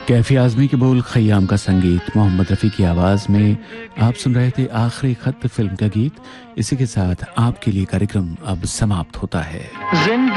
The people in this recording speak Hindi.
कैफी आजमी के बोल, खयाम का संगीत, मोहम्मद रफ़ी की आवाज़ में आप सुन रहे थे आखिरी खत फिल्म का गीत। इसी के साथ आपके लिए कार्यक्रम अब समाप्त होता है।